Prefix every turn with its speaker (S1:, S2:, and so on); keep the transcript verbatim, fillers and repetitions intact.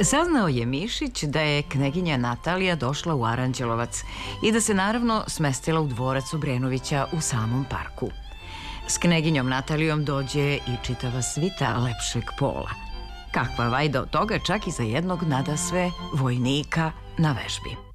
S1: Saznao je Mišić da je kneginja Natalija došla u Aranđelovac i da se naravno smestila u dvorac Obrenovića u samom parku. S kneginjom Natalijom dođe i čitava svita lepšeg pola. Kakva vajda od toga čak i za jednog nadasve vojnika na vežbi.